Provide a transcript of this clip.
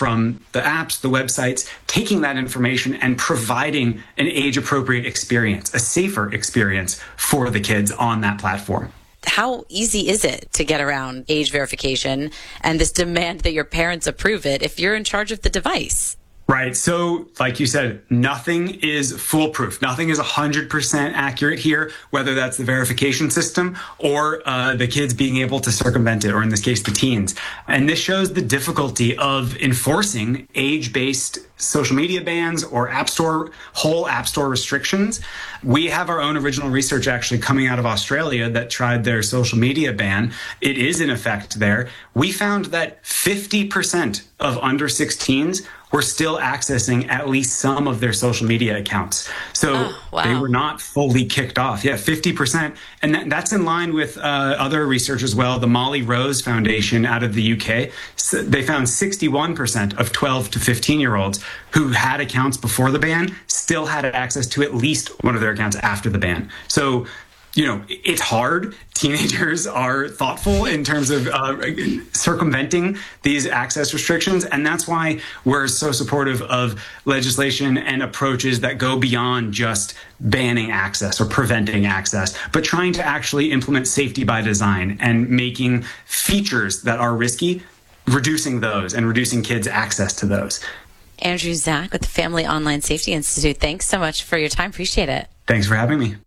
from the apps, the websites, taking that information and providing an age-appropriate experience, a safer experience for the kids on that platform. How easy is it to get around age verification and this demand that your parents approve it if you're in charge of the device? Right. So, like you said, nothing is foolproof. Nothing is 100% accurate here, whether that's the verification system or the kids being able to circumvent it, or in this case, the teens. And this shows the difficulty of enforcing age-based social media bans or whole app store restrictions. We have our own original research actually coming out of Australia that tried their social media ban. It is in effect there. We found that 50% of under 16s were still accessing at least some of their social media accounts. So they were not fully kicked off. Yeah, 50%. And that's in line with other research as well. The Molly Rose Foundation out of the UK, they found 61% of 12 to 15-year-olds who had accounts before the ban still had access to at least one of their accounts after the ban. So, it's hard. Teenagers are thoughtful in terms of circumventing these access restrictions. And that's why we're so supportive of legislation and approaches that go beyond just banning access or preventing access, but trying to actually implement safety by design and making features that are risky, reducing those and reducing kids' access to those. Andrew Zack with the Family Online Safety Institute, thanks so much for your time. Appreciate it. Thanks for having me.